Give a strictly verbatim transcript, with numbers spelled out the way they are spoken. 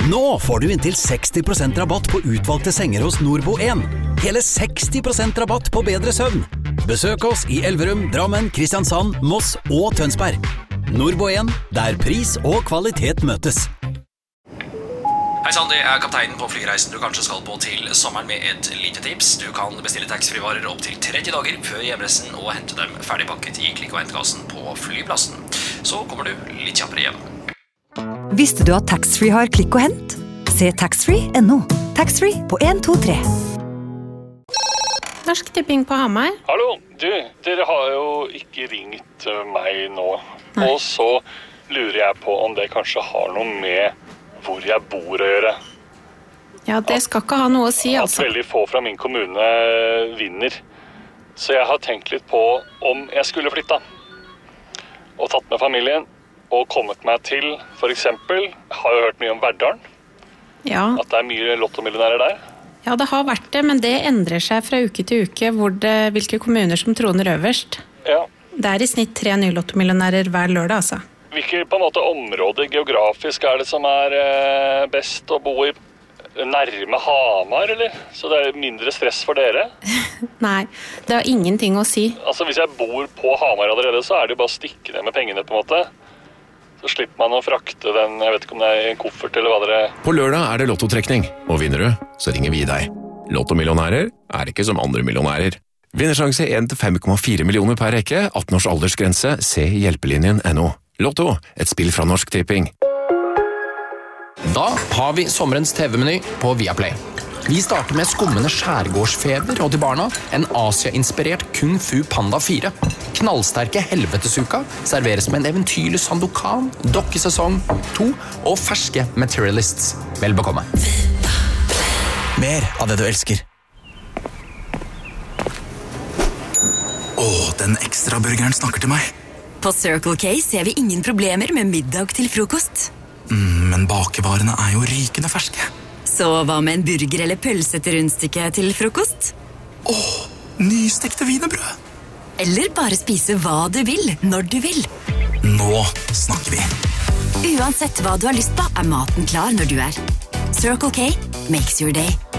Nå får du inntil seksti prosent rabatt på utvalgte senger hos Nordbo en. Hele seksti prosent rabatt på bedre søvn. Besøk oss i Elverum, Drammen, Kristiansand, Moss og Tønsberg. Nordbo en, der pris og kvalitet møtes. Hei sann, det er kapteinen på flyreisen du kanskje skal på til sommeren med et lite tips. Du kan bestille taxfree-varer opp til tretti dager før hjemreisen og hente dem ferdigpakket i klikk- og hentekassen på flyplassen. Så kommer du litt kjappere hjem. Visste du at taxfree har klikk og hent? Se taxfree punktum no. Taxfree på en to tre. Norsk Tipping på Hamar. Hallo, du, dere har jo ikke ringt meg nå. Nei. Og så lurer jeg på om det kanskje har noe med hvor jeg bor å gjøre. Ja, det skal ikke ha noe å si, altså. At veldig få fra min kommune vinner. Så jeg har tenkt litt på om jeg skulle flytta. Og tatt med familien. Og kommet meg til, for eksempel, har jo hørt mye om Verdalen. Ja. At det er mye lottomillionærer der. Ja, det har vært det, men det endrer seg fra uke til uke hvor det, hvilke kommuner som troner øverst. Ja. Det er i snitt tre nye lottomillionærer hver lørdag, altså. Hvilke på en måte områder geografisk er det som er eh, best å bo i? Nærme Hamar, eller? Så det er mindre stress for dere? Nei, det har ingenting å si. Altså, hvis jeg bor på Hamar allerede, så er det jo bare å stikke ned med pengene på en måte. Så slipper man å frakte den, jeg vet ikke om det er en koffert eller hva dere... På lørdag er det lottotrekning, og vinner du, så ringer vi deg. Lottomillionærer er ikke som andre millionærer. Vinnersjanse en til fem komma fire millioner per rekke, atten års aldersgrense, se hjelpelinjen punktum no. Lotto, et spill fra Norsk Tipping. Da har vi sommerens T V-meny på Viaplay. Vi starter med skummende skjærgårdsfeber og til barna en Asia-inspirert Kung Fu Panda fire. Knallsterke helvetesuka serveres med en eventyrlig Sandokan, dokkesesong to og ferske Materialists. Vel bekomme. Mer av det du elsker. Åh, den ekstra burgeren snakker til meg. På Circle K ser vi ingen problemer med middag til frokost. Mm, men bakevarene er jo rykende ferske. Så hva med en burger eller pølse til rundstykke til frokost? Åh, nystekte wienerbrød. Eller bare spise hva du vil, når du vil. Nå snakker vi. Uansett hva du har lyst på, er maten klar når du er. Circle K makes your day.